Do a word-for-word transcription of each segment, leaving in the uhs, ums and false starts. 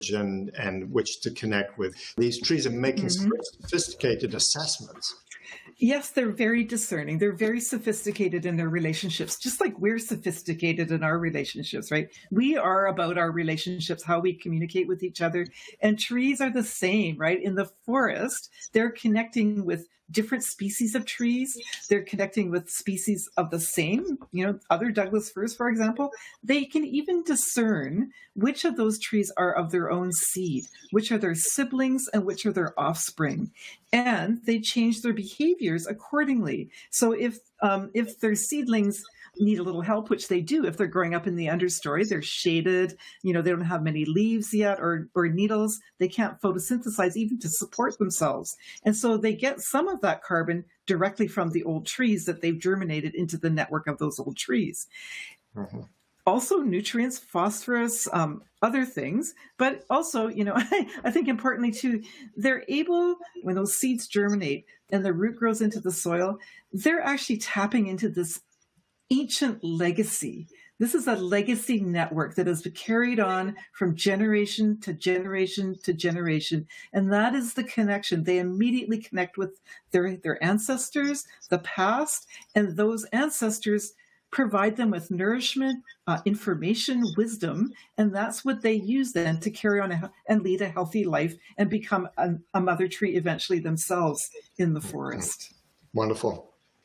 and, and which to connect with. These trees are making mm-hmm. some very sophisticated assessments. Yes, they're very discerning. They're very sophisticated in their relationships, just like we're sophisticated in our relationships, right? We are about our relationships, how we communicate with each other. And trees are the same, right? In the forest, they're connecting with different species of trees. They're connecting with species of the same, you know, other Douglas firs, for example. They can even discern which of those trees are of their own seed, which are their siblings and which are their offspring. And they change their behaviors accordingly. So if um, if their seedlings need a little help, which they do if they're growing up in the understory, they're shaded, you know, they don't have many leaves yet or, or needles, they can't photosynthesize even to support themselves. And so they get some of that carbon directly from the old trees that they've germinated into the network of those old trees. Mm-hmm. Also nutrients, phosphorus, um, other things, but also, you know, I, I think importantly too, they're able, when those seeds germinate and the root grows into the soil, they're actually tapping into this ancient legacy. This is a legacy network that has been carried on from generation to generation to generation. And that is the connection. They immediately connect with their, their ancestors, the past, and those ancestors provide them with nourishment, uh, information, wisdom, and that's what they use then to carry on a, and lead a healthy life and become a, a mother tree eventually themselves in the forest. Wonderful.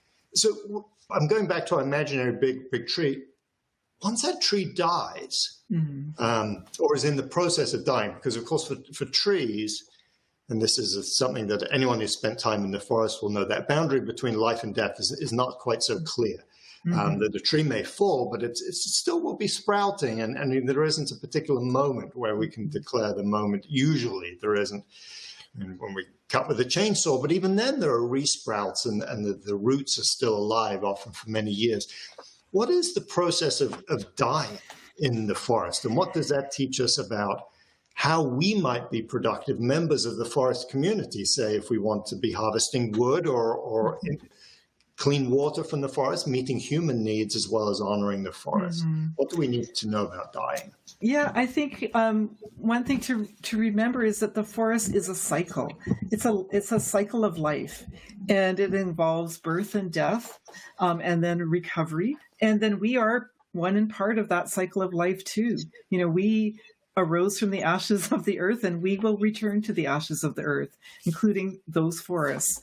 So I'm going back to our imaginary big, big tree. Once that tree dies, mm-hmm. um, or is in the process of dying, because of course for, for trees, and this is something that anyone who's spent time in the forest will know, that boundary between life and death is, is not quite so clear. Mm-hmm. Um, that the tree may fall, but it's, it's still will be sprouting, and, and there isn't a particular moment where we can declare the moment. Usually there isn't. And when we cut with a chainsaw, but even then there are resprouts, and, and the, the roots are still alive, often for many years. What is the process of, of dying in the forest, and what does that teach us about how we might be productive members of the forest community, say if we want to be harvesting wood or, or in, clean water from the forest, meeting human needs as well as honoring the forest? Mm-hmm. What do we need to know about dying? Yeah, I think um, one thing to to remember is that the forest is a cycle. It's a it's a cycle of life, and it involves birth and death, um, and then recovery, and then we are one and part of that cycle of life too. You know, we arose from the ashes of the earth, and we will return to the ashes of the earth, including those forests.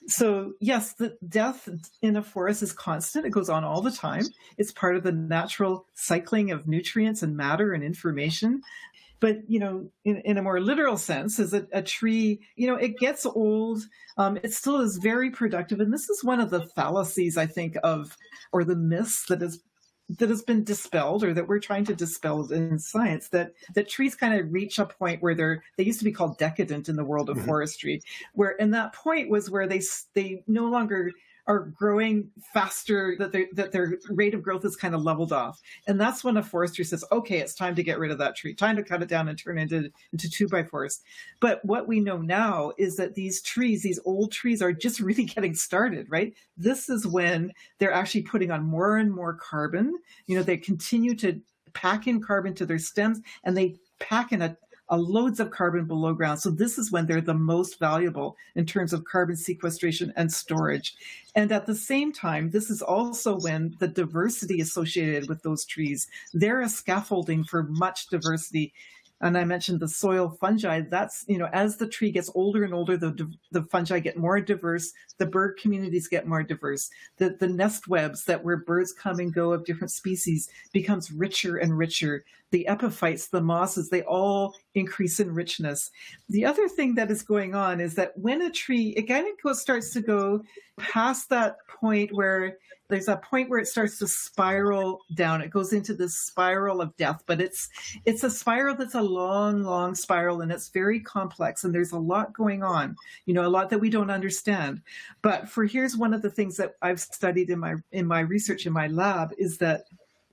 So yes, the death in a forest is constant. It goes on all the time. It's part of the natural cycling of nutrients and matter and information. But, you know, in, in a more literal sense, is a, a tree, you know, it gets old. Um, it still is very productive. And this is one of the fallacies, I think, of, or the myths that is that has been dispelled, or that we're trying to dispel in science, that that trees kind of reach a point where they're they used to be called decadent in the world of mm-hmm. forestry, where and that point was where they they no longer are growing faster, that their that their rate of growth is kind of leveled off. And that's when a forester says, okay, it's time to get rid of that tree, time to cut it down and turn it into, into two by fours. But what we know now is that these trees, these old trees, are just really getting started, right? This is when they're actually putting on more and more carbon. You know, they continue to pack in carbon to their stems, and they pack in a Uh, loads of carbon below ground. So this is when they're the most valuable in terms of carbon sequestration and storage. And at the same time, this is also when the diversity associated with those trees, they're a scaffolding for much diversity. And I mentioned the soil fungi. That's, you know, as the tree gets older and older, the the fungi get more diverse. The bird communities get more diverse. The, the nest webs that where birds come and go of different species becomes richer and richer. The epiphytes, the mosses, they all increase in richness. The other thing that is going on is that when a tree, it kind of goes, starts to go past that point where there's a point where it starts to spiral down. It goes into this spiral of death, but it's it's a spiral that's a long, long spiral, and it's very complex, and there's a lot going on, you know, a lot that we don't understand. But for here's one of the things that I've studied in my in my research in my lab is that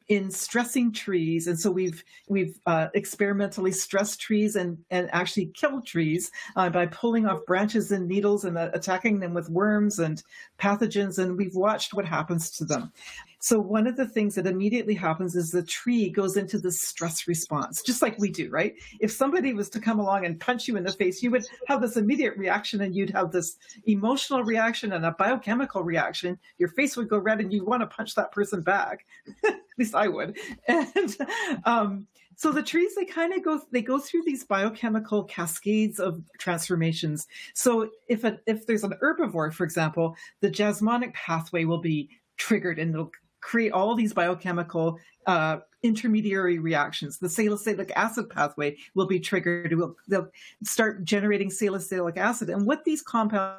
in stressing trees. And so we've we've uh, experimentally stressed trees and, and actually killed trees uh, by pulling off branches and needles and uh, attacking them with worms and pathogens. And we've watched what happens to them. So one of the things that immediately happens is the tree goes into this stress response, just like we do, right? If somebody was to come along and punch you in the face, you would have this immediate reaction, and you'd have this emotional reaction and a biochemical reaction. Your face would go red and you'd want to punch that person back. At least I would. And um, so the trees, they kind of go, they go through these biochemical cascades of transformations. So if a, if there's an herbivore, for example, the jasmonic pathway will be triggered, and it'll create all these biochemical uh, intermediary reactions. The salicylic acid pathway will be triggered. It will, they'll start generating salicylic acid. And what these compounds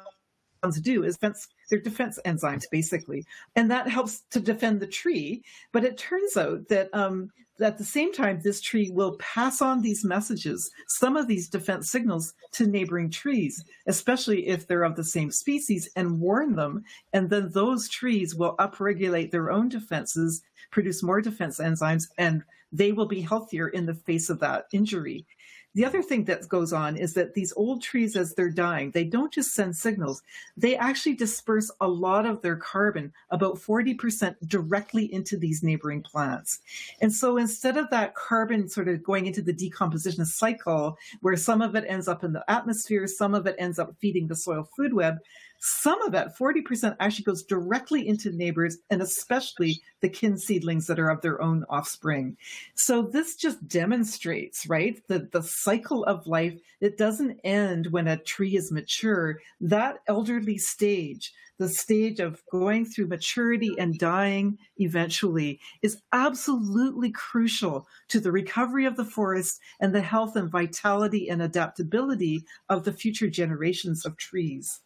do is defense, they're defense enzymes, basically. And that helps to defend the tree. But it turns out that um, at the same time, this tree will pass on these messages, some of these defense signals, to neighboring trees, especially if they're of the same species, and warn them. And then those trees will upregulate their own defenses, produce more defense enzymes, and they will be healthier in the face of that injury. The other thing that goes on is that these old trees, as they're dying, they don't just send signals. They actually disperse a lot of their carbon, about forty percent, directly into these neighboring plants. And so instead of that carbon sort of going into the decomposition cycle, where some of it ends up in the atmosphere, some of it ends up feeding the soil food web, some of that, forty percent, actually goes directly into neighbors, and especially the kin seedlings that are of their own offspring. So this just demonstrates, right, the, the cycle of life. It doesn't end when a tree is mature. That elderly stage, the stage of going through maturity and dying eventually, is absolutely crucial to the recovery of the forest and the health and vitality and adaptability of the future generations of trees.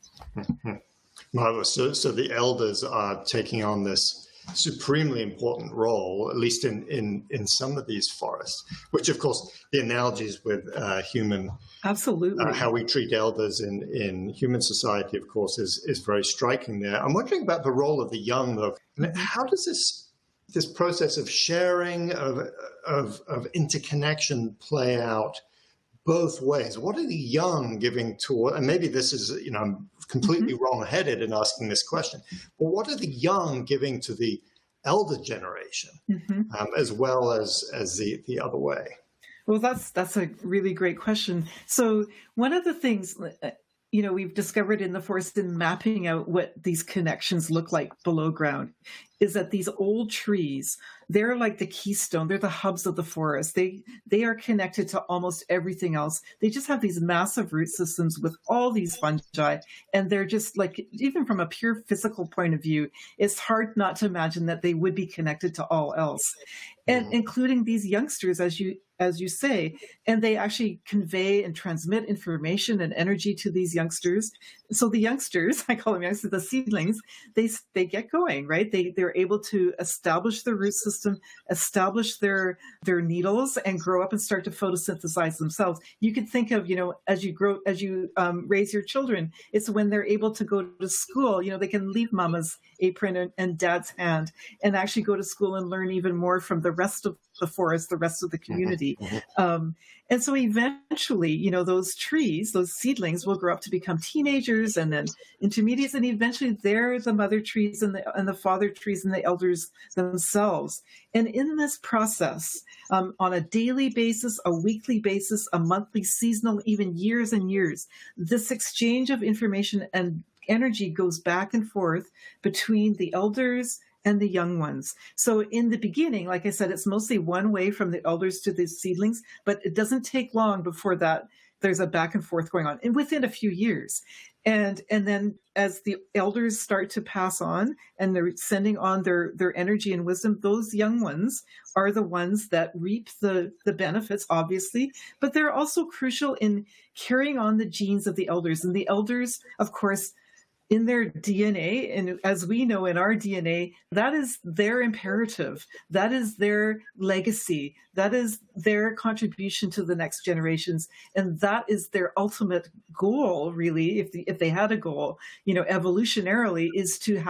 Marvelous. So, so the elders are taking on this supremely important role, at least in, in, in some of these forests, which, of course, the analogies with uh, human, absolutely, uh, how we treat elders in, in human society, of course, is, is very striking there. I'm wondering about the role of the young, though. How does this this process of sharing, of, of, of interconnection play out both ways? What are the young giving toward, and maybe this is, you know, I'm completely mm-hmm. wrong-headed in asking this question, but what are the young giving to the elder generation, mm-hmm. um, as well as, as the, the other way? Well, that's, that's a really great question. So one of the things, you know, we've discovered in the forest in mapping out what these connections look like below ground is that these old trees, they're like the keystone. They're the hubs of the forest. They they are connected to almost everything else. They just have these massive root systems with all these fungi. And they're just like, even from a pure physical point of view, it's hard not to imagine that they would be connected to all else. And mm-hmm. including these youngsters, as you as you say, and they actually convey and transmit information and energy to these youngsters. So the youngsters, I call them youngsters, the seedlings, they they get going, right? They they're able to establish the root system, establish their their needles, and grow up and start to photosynthesize themselves. You could think of, you know, as you grow, as you um, raise your children, it's when they're able to go to school. You know, they can leave mama's apron and, and dad's hand and actually go to school and learn even more from the rest of the forest, the rest of the community. Um, and so eventually, you know, those trees, those seedlings will grow up to become teenagers and then intermediates, and eventually they're the mother trees and the, and the father trees and the elders themselves. And in this process, um, on a daily basis, a weekly basis, a monthly, seasonal, even years and years, this exchange of information and energy goes back and forth between the elders and the young ones. So in the beginning, like I said, it's mostly one way from the elders to the seedlings, but it doesn't take long before that there's a back and forth going on, and within a few years. And and then as the elders start to pass on and they're sending on their, their energy and wisdom, those young ones are the ones that reap the, the benefits, obviously, but they're also crucial in carrying on the genes of the elders. And the elders, of course, in their D N A, and as we know in our D N A, that is their imperative. That is their legacy. That is their contribution to the next generations. And that is their ultimate goal, really, if, the, if they had a goal, you know, evolutionarily, is to have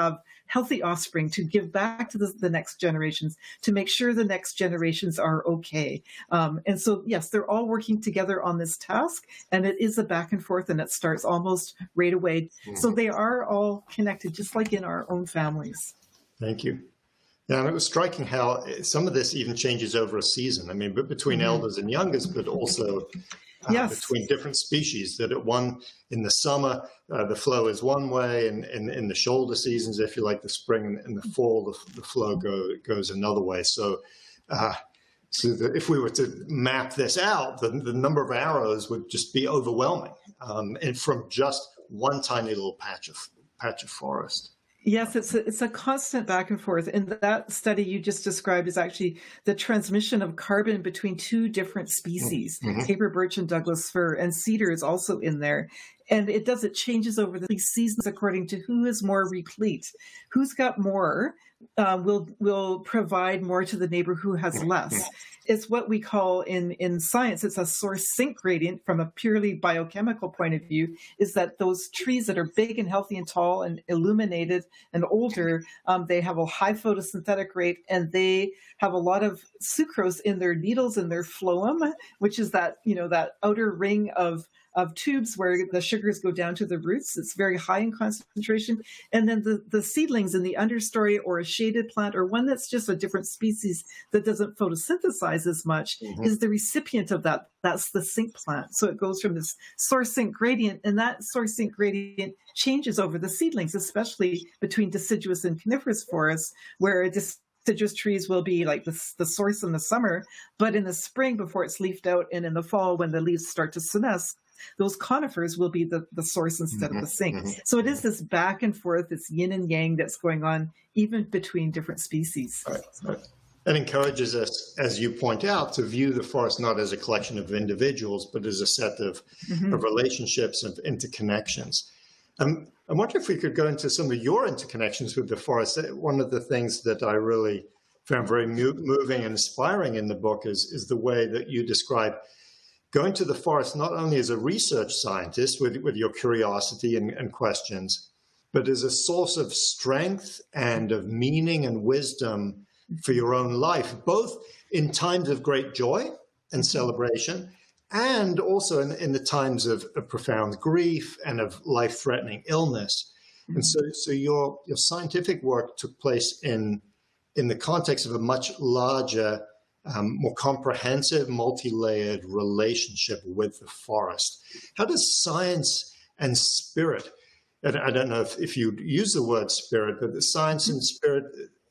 healthy offspring, to give back to the, the next generations, to make sure the next generations are okay. Um, and so, yes, they're all working together on this task, and it is a back and forth, and it starts almost right away. Mm-hmm. So they are all connected, just like in our own families. Thank you. Yeah, and it was striking how some of this even changes over a season. I mean, but between mm-hmm. elders and youngers, but also uh, yes. between different species. That at one in the summer, uh, the flow is one way, and in, in the shoulder seasons, if you like, the spring and, and the fall, the, the flow go, goes another way. So, uh, so that if we were to map this out, the, the number of arrows would just be overwhelming, um, and from just one tiny little patch of patch of forest. Yes, it's a, it's a constant back and forth. And that study you just described is actually the transmission of carbon between two different species, mm-hmm. Taper birch and Douglas fir, and cedar is also in there. And it does, it changes over the seasons according to who is more replete. Who's got more uh, will will provide more to the neighbor who has less. It's what we call in, in science, it's a source sink gradient from a purely biochemical point of view, is that those trees that are big and healthy and tall and illuminated and older, um, they have a high photosynthetic rate, and they have a lot of sucrose in their needles and their phloem, which is that, you know, that outer ring of of tubes where the sugars go down to the roots. It's very high in concentration. And then the, the seedlings in the understory, or a shaded plant, or one that's just a different species that doesn't photosynthesize as much, mm-hmm. is the recipient of that. That's the sink plant. So it goes from this source sink gradient, and that source sink gradient changes over the seedlings, especially between deciduous and coniferous forests, where deciduous trees will be like the, the source in the summer, but in the spring, before it's leafed out, and in the fall, when the leaves start to senesce, those conifers will be the, the source instead mm-hmm. of the sink. Mm-hmm. So it is this back and forth, this yin and yang that's going on even between different species. Right, right. That encourages us, as you point out, to view the forest not as a collection of individuals, but as a set of, mm-hmm. of relationships and interconnections. Um, I wonder if we could go into some of your interconnections with the forest. One of the things that I really found very mu- moving and inspiring in the book is, is the way that you describe going to the forest not only as a research scientist with, with your curiosity and, and questions, but as a source of strength and of meaning and wisdom for your own life, both in times of great joy and celebration, and also in, in the times of, of profound grief and of life-threatening illness. Mm-hmm. And so, so your, your scientific work took place in, in the context of a much larger, Um, more comprehensive, multi-layered relationship with the forest. How does science and spirit, and I don't know if, if you use the word spirit, but the science and spirit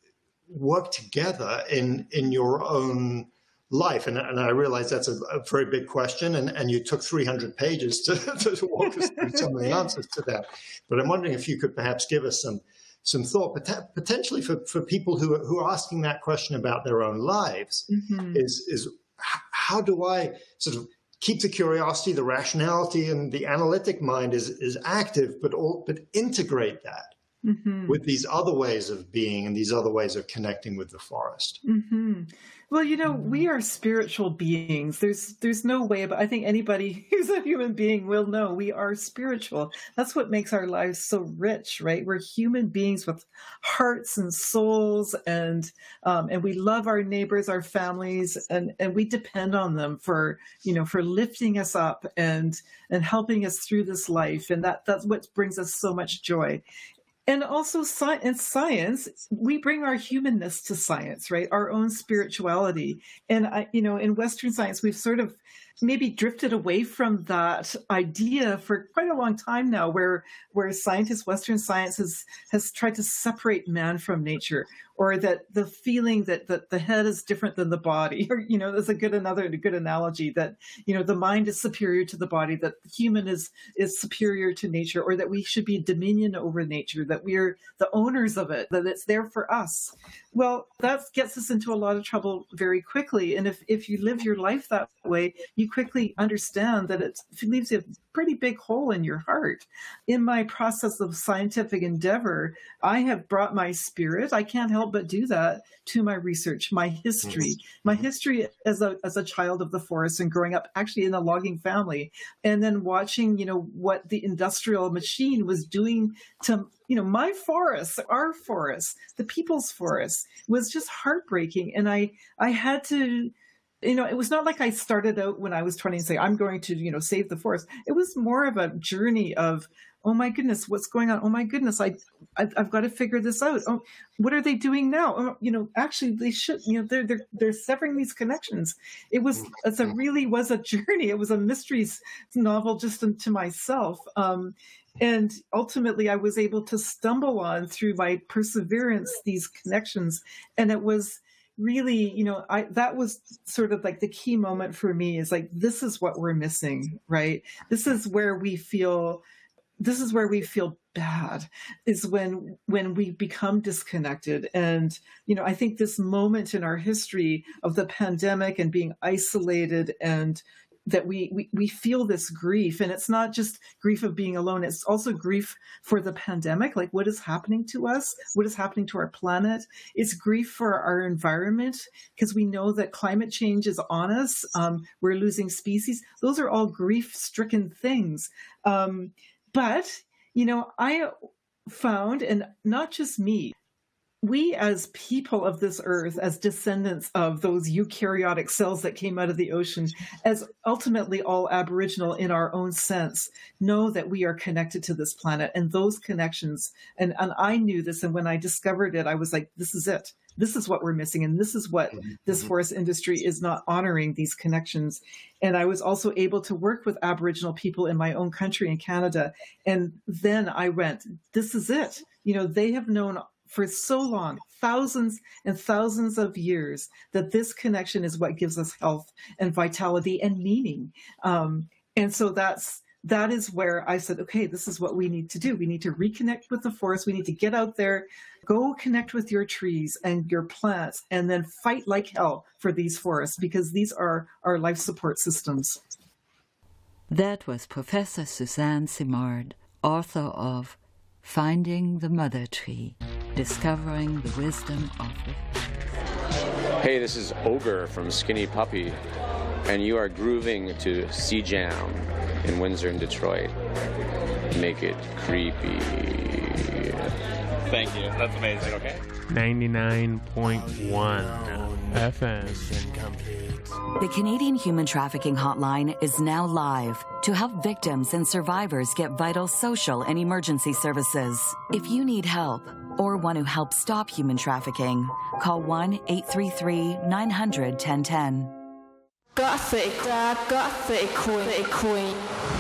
work together in, in your own life? And, and I realize that's a, a very big question, and, and you took three hundred pages to, to walk us through some of the answers to that. But I'm wondering if you could perhaps give us some some thought, potentially for, for people who are, who are asking that question about their own lives, mm-hmm. is, is how do I sort of keep the curiosity, the rationality, and the analytic mind is, is active, but all, but integrate that mm-hmm. with these other ways of being and these other ways of connecting with the forest? Mm-hmm. Well, you know, we are spiritual beings. There's there's no way about, I think anybody who's a human being will know we are spiritual. That's what makes our lives so rich, right? We're human beings with hearts and souls, and um, and we love our neighbors, our families, and, and we depend on them for, you know, for lifting us up and and helping us through this life. And that that's what brings us so much joy. And also in science, we bring our humanness to science, right? Our own spirituality. And, I, you know, in Western science, we've sort of maybe drifted away from that idea for quite a long time now, where where scientists, Western science has, has tried to separate man from nature, or that the feeling that, that the head is different than the body, or, you know, there's a good, another good analogy that, you know, the mind is superior to the body, that the human is, is superior to nature, or that we should be dominion over nature, that we're the owners of it, that it's there for us. Well, that gets us into a lot of trouble very quickly. And if, if you live your life that way, you quickly understand that it's, it leaves you pretty big hole in your heart. In my process of scientific endeavor, I have brought my spirit, I can't help but do that, to my research, my history, my history as a as a child of the forest and growing up actually in a logging family, and then watching, you know, what the industrial machine was doing to, you know, my forests, our forests, the people's forests, was just heartbreaking. And I I had to, you know, it was not like I started out when I was twenty and say, I'm going to, you know, save the forest. It was more of a journey of, oh my goodness, what's going on? Oh my goodness, I, I've, I've got to figure this out. Oh, what are they doing now? Oh, you know, actually, they should. You know, they're they're they're severing these connections. It was it's a really was a journey. It was a mysteries novel just to myself. Um, and ultimately, I was able to stumble on through my perseverance these connections, and it was really, you know, I that was sort of like the key moment for me. Is like, this is what we're missing, right? This is where we feel. This is where we feel bad, is when when we become disconnected. And, you know, I think this moment in our history of the pandemic and being isolated, and that we, we, we feel this grief. And it's not just grief of being alone. It's also grief for the pandemic. Like, what is happening to us? What is happening to our planet? It's grief for our environment, because we know that climate change is on us. Um, we're losing species. Those are all grief-stricken things. Um, But, you know, I found, and not just me, we as people of this earth, as descendants of those eukaryotic cells that came out of the ocean, as ultimately all Aboriginal in our own sense, know that we are connected to this planet, and those connections. And, and I knew this. And when I discovered it, I was like, this is it. This is what we're missing. And this is what this forest industry is not honoring, these connections. And I was also able to work with Aboriginal people in my own country in Canada. And then I went, this is it. You know, they have known for so long, thousands and thousands of years, that this connection is what gives us health and vitality and meaning. Um, and so that's, that is where I said, okay, this is what we need to do. We need to reconnect with the forest. We need to get out there, go connect with your trees and your plants, and then fight like hell for these forests, because these are our life support systems. That was Professor Suzanne Simard, author of Finding the Mother Tree, Discovering the Wisdom of the Forest. Hey, this is Ogre from Skinny Puppy, and you are grooving to C-Jam in Windsor and Detroit. Make it creepy. Thank you. That's amazing. Okay. ninety-nine point one F M. The Canadian Human Trafficking Hotline is now live to help victims and survivors get vital social and emergency services. If you need help or want to help stop human trafficking, call one eight three three, nine hundred, ten ten. Got a fake dad, got a fake queen, fake queen.